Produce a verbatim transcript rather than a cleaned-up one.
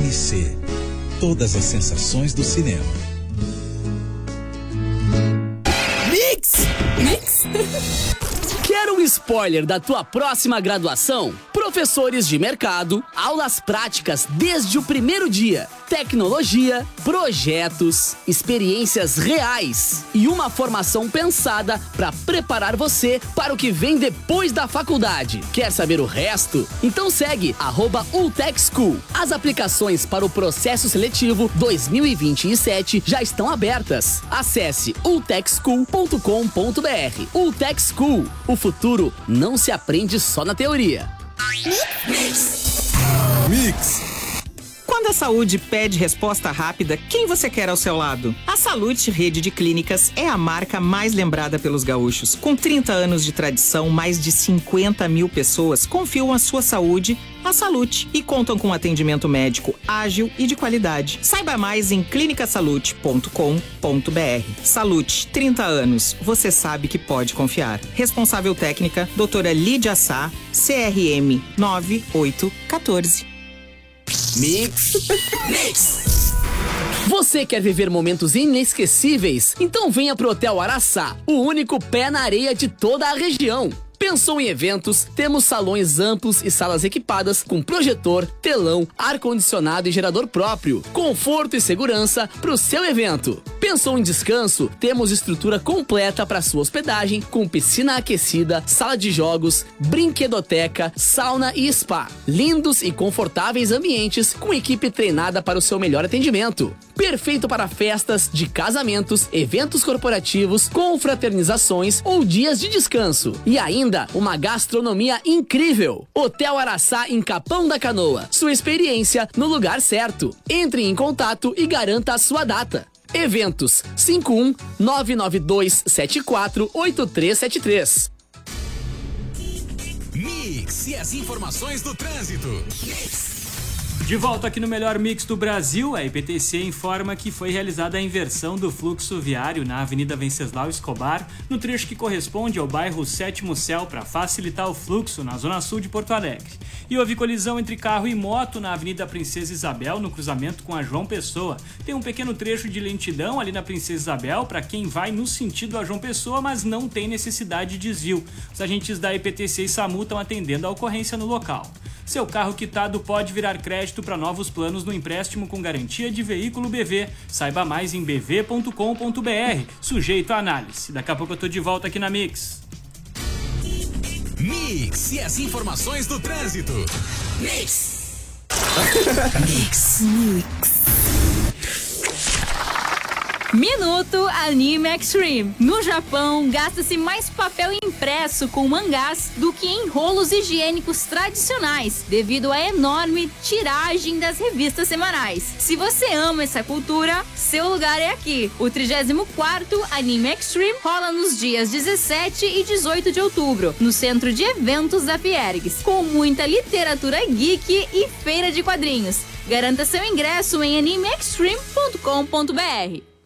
M C. Todas as sensações do cinema. Mix! Mix! Quer um spoiler da tua próxima graduação? Professores de mercado, aulas práticas desde o primeiro dia, tecnologia, projetos, experiências reais e uma formação pensada para preparar você para o que vem depois da faculdade. Quer saber o resto? Então segue arroba Ultec School. As aplicações para o processo seletivo dois mil e vinte e sete já estão abertas. Acesse ultec school ponto com ponto br. Ultec School. O futuro não se aprende só na teoria. Mix. Mix. Quando a saúde pede resposta rápida, quem você quer ao seu lado? A Salute Rede de Clínicas é a marca mais lembrada pelos gaúchos. Com trinta anos de tradição, mais de cinquenta mil pessoas confiam a sua saúde à Salute e contam com atendimento médico ágil e de qualidade. Saiba mais em clinica salute ponto com ponto br. Salute, trinta anos. Você sabe que pode confiar. Responsável técnica, doutora Lídia Sá, C R M nove oito um quatro. Mix. Mix. Você quer viver momentos inesquecíveis? Então venha pro Hotel Araçá, o único pé na areia de toda a região. Pensou em eventos? Temos salões amplos e salas equipadas com projetor, telão, ar-condicionado e gerador próprio. Conforto e segurança para o seu evento. Pensou em descanso? Temos estrutura completa para sua hospedagem com piscina aquecida, sala de jogos, brinquedoteca, sauna e spa. Lindos e confortáveis ambientes com equipe treinada para o seu melhor atendimento. Perfeito para festas de casamentos, eventos corporativos, confraternizações ou dias de descanso. E ainda uma gastronomia incrível. Hotel Araçá em Capão da Canoa. Sua experiência no lugar certo. Entre em contato e garanta a sua data. Eventos cinco um nove nove dois sete quatro oito três sete três. Mix e as informações do trânsito. Mix. De volta aqui no melhor mix do Brasil, a I P T C informa que foi realizada a inversão do fluxo viário na Avenida Venceslau Escobar, no trecho que corresponde ao bairro Sétimo Céu, para facilitar o fluxo na zona sul de Porto Alegre. E houve colisão entre carro e moto na Avenida Princesa Isabel, no cruzamento com a João Pessoa. Tem um pequeno trecho de lentidão ali na Princesa Isabel para quem vai no sentido a João Pessoa, mas não tem necessidade de desvio. Os agentes da I P T C e SAMU estão atendendo a ocorrência no local. Seu carro quitado pode virar crédito para novos planos no empréstimo com garantia de veículo B V. Saiba mais em b v ponto com ponto br. Sujeito a análise. Daqui a pouco eu tô de volta aqui na Mix. Mix e as informações do trânsito. Mix. Mix. Mix. Minuto Anime Extreme. No Japão, gasta-se mais papel impresso com mangás do que em rolos higiênicos tradicionais, devido à enorme tiragem das revistas semanais. Se você ama essa cultura, seu lugar é aqui. O trigésimo quarto Anime Extreme rola nos dias dezessete e dezoito de outubro, no centro de eventos da Fiergs, com muita literatura geek e feira de quadrinhos. Garanta seu ingresso em anime extreme ponto com ponto br.